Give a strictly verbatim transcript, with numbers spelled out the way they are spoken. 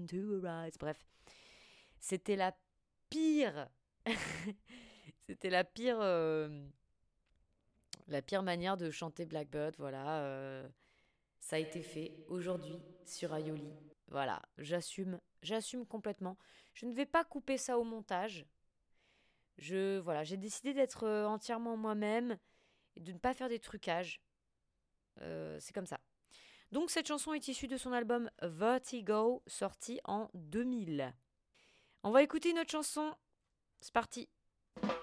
Born to Rise. Bref, c'était la pire, c'était la pire, euh, la pire manière de chanter Blackbird. Voilà, euh, ça a été fait aujourd'hui sur Aioli. Voilà, j'assume, j'assume complètement. Je ne vais pas couper ça au montage. Je, voilà, j'ai décidé d'être euh, entièrement moi-même et de ne pas faire des trucages. Euh, c'est comme ça. Donc cette chanson est issue de son album Vertigo, sorti en deux mille. On va écouter une autre chanson. C'est parti.